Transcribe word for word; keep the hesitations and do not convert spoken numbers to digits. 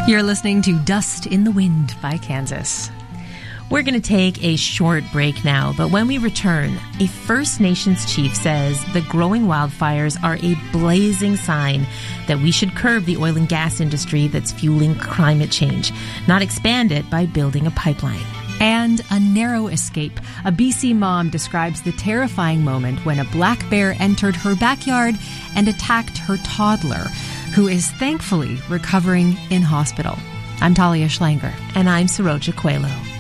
You're listening to Dust in the Wind by Kansas. We're going to take a short break now, but when we return, a First Nations chief says the growing wildfires are a blazing sign that we should curb the oil and gas industry that's fueling climate change, not expand it by building a pipeline. And a narrow escape. A B C mom describes the terrifying moment when a black bear entered her backyard and attacked her toddler, who is thankfully recovering in hospital. I'm Talia Schlanger. And I'm Saroja Coelho.